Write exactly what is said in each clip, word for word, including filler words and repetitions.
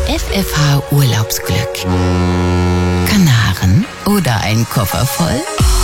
F F H Urlaubsglück. Kanaren oder ein Koffer voll?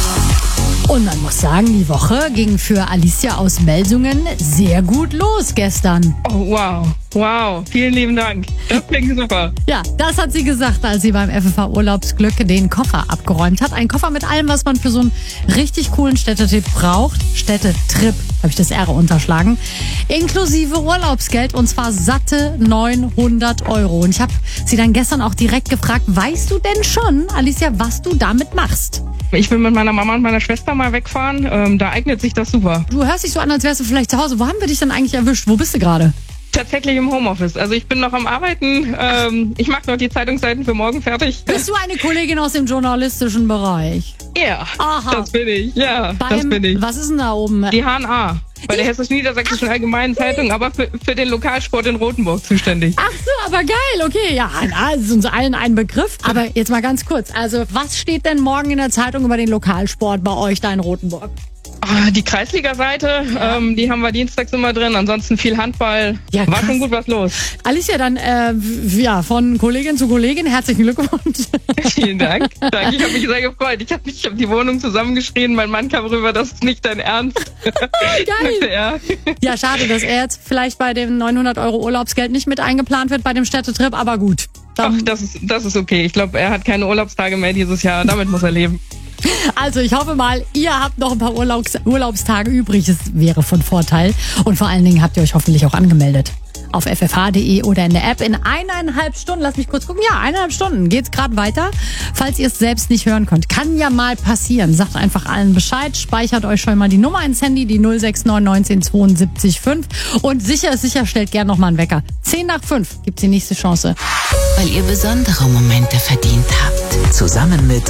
Und man muss sagen, die Woche ging für Alicia aus Melsungen sehr gut los gestern. Oh, wow. Wow. Vielen lieben Dank. Das klingt super. Ja, das hat sie gesagt, als sie beim F F H Urlaubsglück den Koffer abgeräumt hat. Ein Koffer mit allem, was man für so einen richtig coolen Städtetrip braucht. Städtetrip, habe ich das R unterschlagen. Inklusive Urlaubsgeld, und zwar satte neunhundert Euro. Und ich habe sie dann gestern auch direkt gefragt, weißt du denn schon, Alicia, was du damit machst? Ich will mit meiner Mama und meiner Schwester mal wegfahren. Ähm, da eignet sich das super. Du hörst dich so an, als wärst du vielleicht zu Hause. Wo haben wir dich denn eigentlich erwischt? Wo bist du gerade? Tatsächlich im Homeoffice. Also ich bin noch am Arbeiten. Ähm, ich mache noch die Zeitungsseiten für morgen fertig. Bist du eine Kollegin aus dem journalistischen Bereich? Ja, Aha. das bin ich. Ja, Beim, das bin ich. Was ist denn da oben? Die H N A. Bei der Hessisch-Niedersächsischen Allgemeinen Zeitung, aber für, für den Lokalsport in Rothenburg zuständig. Ach so, aber geil, okay. Ja, das ist uns allen ein Begriff. Aber jetzt mal ganz kurz. Also, was steht denn morgen in der Zeitung über den Lokalsport bei euch da in Rothenburg? Ah, die Kreisliga-Seite, Ja. ähm, die haben wir dienstags immer drin. Ansonsten viel Handball. Ja, War krass. schon gut was los. Alicia, dann äh, ja, von Kollegin zu Kollegin, herzlichen Glückwunsch. Vielen Dank. Danke, ich habe mich sehr gefreut. Ich habe ich hab die Wohnung zusammengeschrien. Mein Mann kam rüber, das ist nicht dein Ernst. Geil. Ja. Ja, schade, dass er jetzt vielleicht bei dem neunhundert Euro Urlaubsgeld nicht mit eingeplant wird bei dem Städtetrip, aber gut. Ach, Dann, das ist, das ist okay. Ich glaube, er hat keine Urlaubstage mehr dieses Jahr. Damit muss er leben. also ich hoffe mal, ihr habt noch ein paar Urlaubs Urlaubstage übrig. Es wäre von Vorteil. Und vor allen Dingen habt ihr euch hoffentlich auch angemeldet. Auf f f h punkt d e oder in der App. In eineinhalb Stunden, lass mich kurz gucken, ja, eineinhalb Stunden geht's gerade weiter. Falls ihr es selbst nicht hören könnt, kann ja mal passieren. Sagt einfach allen Bescheid, speichert euch schon mal die Nummer ins Handy, die null sechs neun eins neun zwei sieben fünf. Und sicher ist sicher, stellt gerne noch mal einen Wecker. zehn nach fünf gibt's die nächste Chance. Weil ihr besondere Momente verdient habt. Zusammen mit